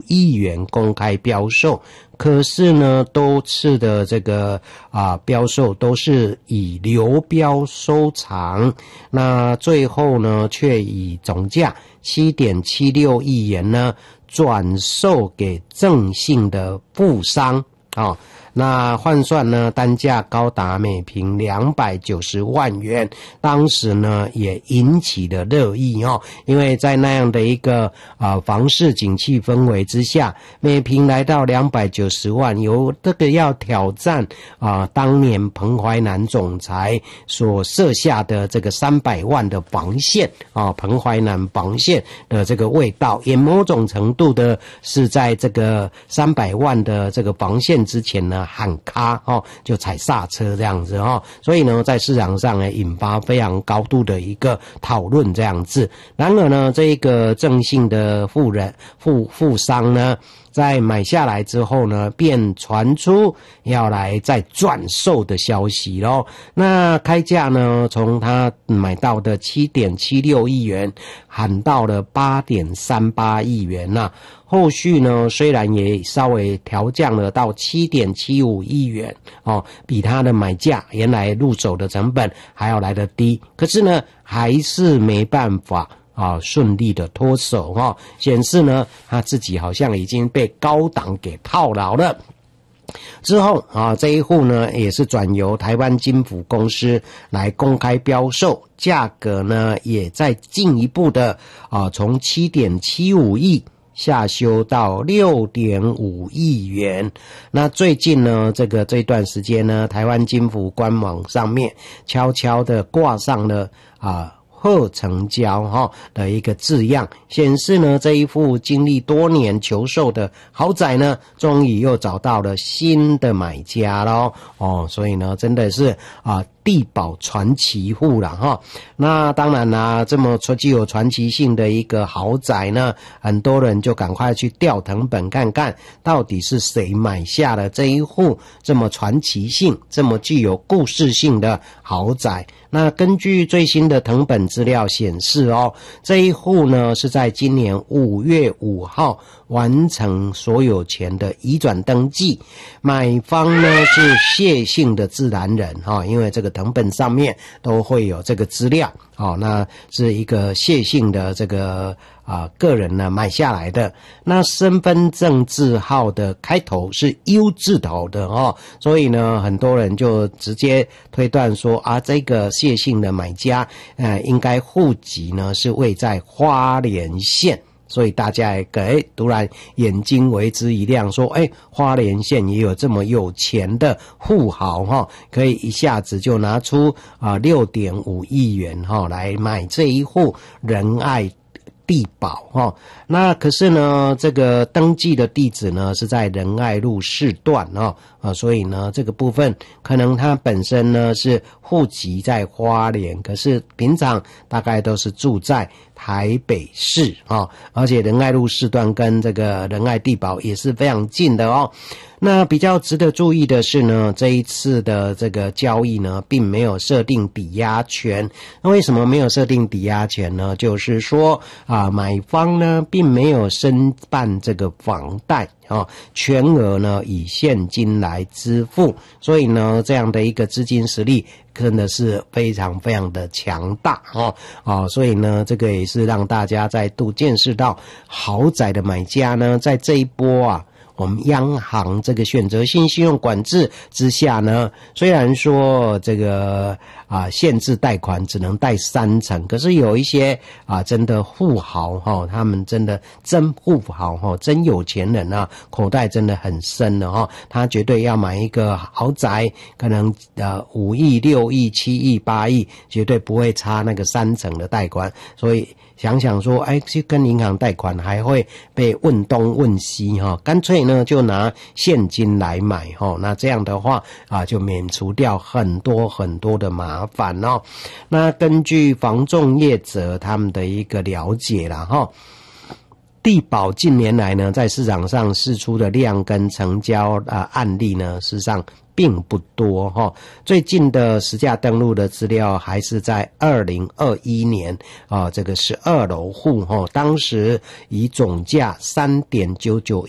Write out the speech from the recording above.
亿元公开标售。可是呢，多次的这个标售都是以流标收场，那最后呢，却以总价 7.76 亿元呢转售给郑姓的富商那换算呢，单价高达每坪290万元，当时呢也引起了热议因为在那样的一个房市景气氛围之下，每坪来到290万，有这个要挑战当年彭淮南总裁所设下的这个300万的防线彭淮南防线的这个味道，也某种程度的是在这个300万的这个防线之前呢喊卡就踩刹车这样子所以呢在市场上呢引发非常高度的一个讨论这样子。然而呢，这个郑姓的富商呢在买下来之后呢，便传出要来再转售的消息咯。那开价呢，从他买到的 7.76 亿元喊到了 8.38 亿元后续呢，虽然也稍微调降了到 7.75 亿元比他的买价原来入手的成本还要来得低，可是呢还是没办法顺利的脱手显示呢他自己好像已经被高档给套牢了。之后这一户呢也是转由台湾金府公司来公开标售，价格呢也在进一步的从 7.75 亿下修到 6.5 亿元。那最近呢这段时间呢，台湾金府官网上面悄悄的挂上了贺成交的一个字样，显示呢这一户经历多年求售的豪宅呢，终于又找到了新的买家咯所以呢真的是地保传奇户啦那当然啦，这么具有传奇性的一个豪宅呢，很多人就赶快去调誊本看看到底是谁买下了这一户这么传奇性这么具有故事性的豪宅。那根据最新的誊本资料显示这一户呢是在今年5月5号完成所有权的移转登记，买方呢是谢姓的自然人因为这个誊本上面都会有这个资料那是一个谢姓的这个个人呢买下来的。那身份证字号的开头是 U 字头的所以呢很多人就直接推断说这个谢姓的买家应该户籍呢是位在花莲县，所以大家突然眼睛为之一亮，说花莲县也有这么有钱的富豪可以一下子就拿出6.5 亿元来买这一户仁爱地保那可是呢这个登记的地址呢是在仁爱路4段所以呢这个部分可能他本身呢是户籍在花莲，可是平常大概都是住在台北市而且仁爱路4段跟这个仁爱地保也是非常近的那比较值得注意的是呢，这一次的这个交易呢并没有设定抵押权。那为什么没有设定抵押权呢？就是说买方呢并没有申办这个房贷全额呢以现金来支付，所以呢这样的一个资金实力真的是非常非常的强大所以呢这个也是让大家再度见识到豪宅的买家呢在这一波我们央行这个选择性信用管制之下呢，虽然说这个限制贷款只能贷30%，可是有一些真的富豪他们真的真富豪真有钱人口袋真的很深的他绝对要买一个豪宅，可能5亿、6亿、7亿、8亿，绝对不会差那个3成的贷款。所以想想说去跟银行贷款还会被问东问西干脆呢就拿现金来买那这样的话就免除掉很多很多的麻烦那根据房仲业者他们的一个了解啦地保近年来呢在市场上释出的量跟成交案例呢事实上并不多最近的实价登录的资料还是在2021年这个12楼户当时以总价 3.99